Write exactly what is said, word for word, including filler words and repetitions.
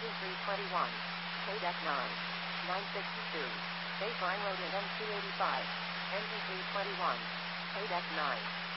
Engine three twenty-one. K D E C nine. nine sixty-two. Baseline load in M two eighty-five. Engine three twenty-one. K D E C nine.